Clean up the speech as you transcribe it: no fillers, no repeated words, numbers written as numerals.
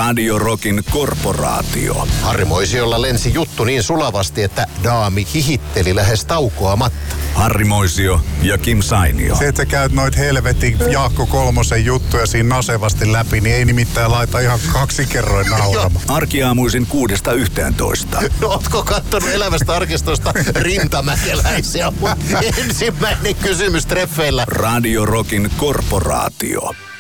Radio Rockin korporaatio. Harri Moisiolla lensi juttu niin sulavasti, että daami hihitteli lähes taukoamatta. Harri Moisio ja Kim Sainio. Se, että sä käyt noit helvetin Jaakko Kolmosen juttuja siinä nasevasti läpi, niin ei nimittäin laita ihan 2 kerroin nauramaan. Arkiaamuisin 6–11. No, ootko kattonut elävästä arkistosta Rintamäkeläisiä? Ensimmäinen kysymys treffeillä. Radio Rockin korporaatio.